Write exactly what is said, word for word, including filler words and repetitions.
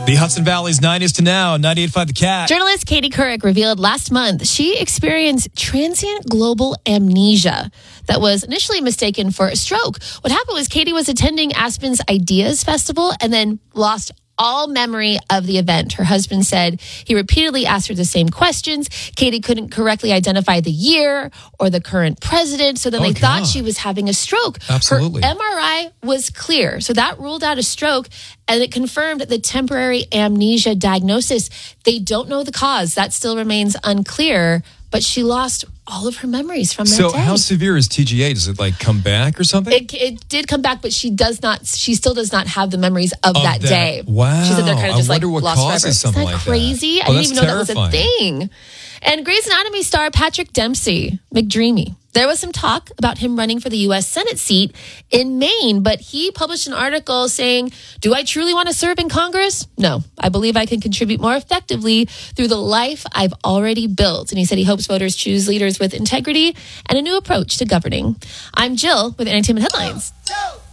The Hudson Valley's nineties to now, ninety-eight point five The Cat. Journalist Katie Couric revealed last month she experienced transient global amnesia that was initially mistaken for a stroke. What happened was Katie was attending Aspen's Ideas Festival and then lost all memory of the event. Her husband said he repeatedly asked her the same questions. Katie couldn't correctly identify the year or the current president, so then Oh, they God. thought she was having a stroke. Absolutely. Her M R I was clear, so that ruled out a stroke, and it confirmed the temporary amnesia diagnosis. They don't know the cause. That still remains unclear, but she lost all of her memories from that So day. how severe is T G A? Does it like come back or something? It, it did come back, but she does not. She still does not have the memories of, Of that, that- day. Wow. She said they're kind of I just like wonder what lost causes forever. something Isn't that like that? crazy? I Oh, didn't that's even know that was a terrifying. thing. And Grey's Anatomy star Patrick Dempsey, McDreamy. There was some talk about him running for the U S Senate seat in Maine, but he published an article saying, "Do I truly want to serve in Congress? No, I believe I can contribute more effectively through the life I've already built." And he said he hopes voters choose leaders with integrity and a new approach to governing. I'm Jill with Entertainment Headlines.